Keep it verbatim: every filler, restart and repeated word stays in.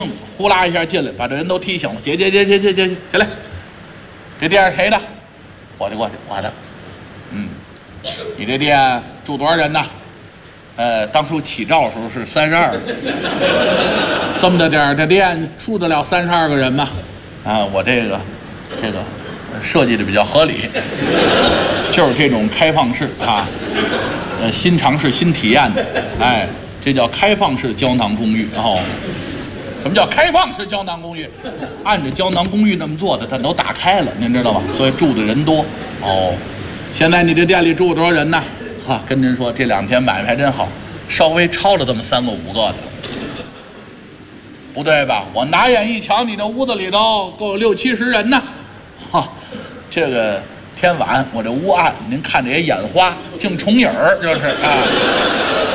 呼啦一下进来，把这人都踢醒了。姐姐姐姐姐姐起来，这店是谁的？我的过去，我的。嗯，你这店住多少人呢？呃，当初起照的时候是三十二，这么大点儿的店住得了三十二个人吗？啊，我这个这个设计的比较合理，就是这种开放式啊，呃，新尝试、新体验的，哎，这叫开放式胶囊公寓哦。什么叫开放式胶囊公寓？按着胶囊公寓那么做的，它都打开了，您知道吗？所以住的人多哦。现在你这店里住多少人呢？哈，跟您说，这两天买卖还真好，稍微超了这么三个五个的，不对吧？我拿眼一瞧，你这屋子里头够六七十人呢。哈，这个天晚我这屋暗，您看着也眼花，净重影儿，就是啊。